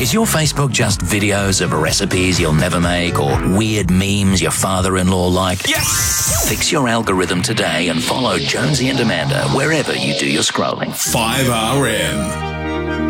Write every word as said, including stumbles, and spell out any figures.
Is your Facebook just videos of recipes you'll never make or weird memes your father-in-law liked? Yes! Fix your algorithm today and follow Jonesy and Amanda wherever you do your scrolling. five R M.